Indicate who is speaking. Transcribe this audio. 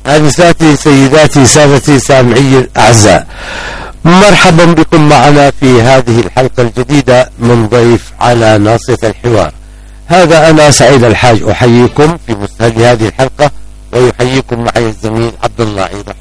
Speaker 1: آنساتي سيداتي سادتي سامعي الأعزاء، مرحبا بكم معنا في هذه الحلقة الجديدة من ضيف على ناصية الحوار. هذا أنا سعيد الحاج أحييكم في مستهل هذه الحلقة، ويحييكم معي الزميل عبد الله عيد.